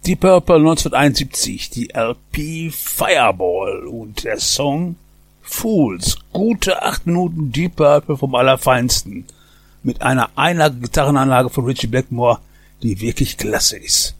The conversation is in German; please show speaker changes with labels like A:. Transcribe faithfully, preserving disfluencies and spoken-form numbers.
A: Deep Purple neunzehnhunderteinundsiebzig, die L P Fireball und der Song Fools. Gute acht Minuten Deep Purple vom Allerfeinsten. Mit einer Einlage-Gitarrenanlage von Richie Blackmore, die wirklich klasse ist.